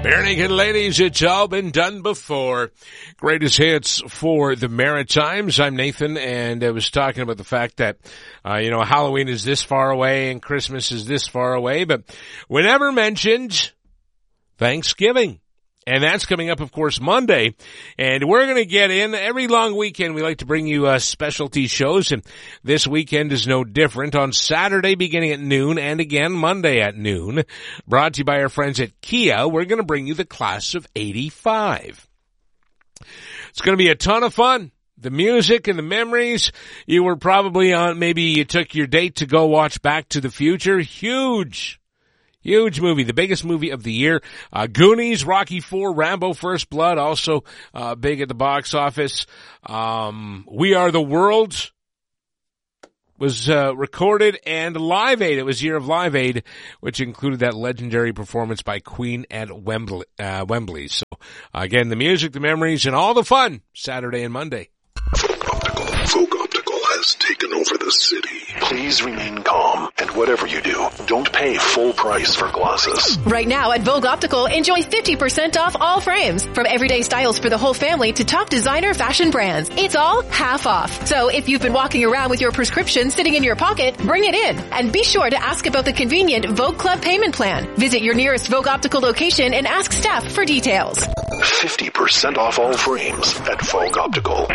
Bare Naked Ladies, it's all been done before. Greatest hits for the Maritimes. I'm Nathan, and I was talking about the fact that, Halloween is this far away and Christmas is this far away, but we never mentioned Thanksgiving. And that's coming up, of course, Monday. And we're going to get in every long weekend. We like to bring you specialty shows. And this weekend is no different. On Saturday beginning at noon and again Monday at noon. Brought to you by our friends at Kia. We're going to bring you the class of 85. It's going to be a ton of fun. The music and the memories. You were probably on, maybe you took your date to go watch Back to the Future. Huge movie, the biggest movie of the year. Goonies, Rocky IV, Rambo First Blood, also big at the box office. We Are the World was recorded, and Live Aid, it was Year of Live Aid, which included that legendary performance by Queen at Wembley. So, again, the music, the memories, and all the fun, Saturday and Monday. Folk Optical has taken over the city. Please remain calm, and whatever you do, don't pay full price for glasses. Right now at Vogue Optical, enjoy 50% off all frames. From everyday styles for the whole family to top designer fashion brands. It's all half off. So if you've been walking around with your prescription sitting in your pocket, bring it in. And be sure to ask about the convenient Vogue Club payment plan. Visit your nearest Vogue Optical location and ask staff for details. 50% off all frames at Vogue Optical.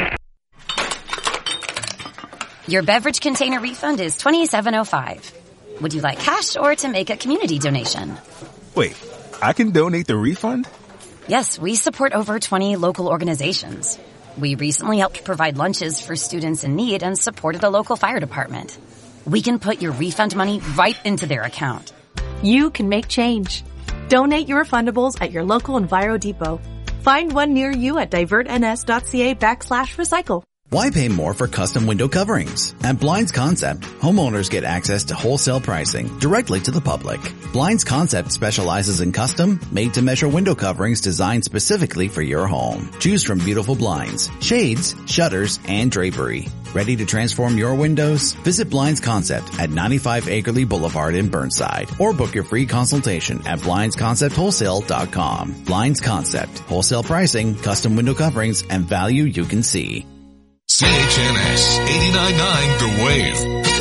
Your beverage container refund is $27.05. Would you like cash or to make a community donation? Wait, I can donate the refund? Yes, we support over 20 local organizations. We recently helped provide lunches for students in need and supported a local fire department. We can put your refund money right into their account. You can make change. Donate your fundables at your local Enviro Depot. Find one near you at divertns.ca/recycle. Why pay more for custom window coverings? At Blinds Concept, homeowners get access to wholesale pricing directly to the public. Blinds Concept specializes in custom, made-to-measure window coverings designed specifically for your home. Choose from beautiful blinds, shades, shutters, and drapery. Ready to transform your windows? Visit Blinds Concept at 95 Akerley Boulevard in Burnside, or book your free consultation at blindsconceptwholesale.com. Blinds Concept, wholesale pricing, custom window coverings, and value you can see. CHNS 89.9 The Wave.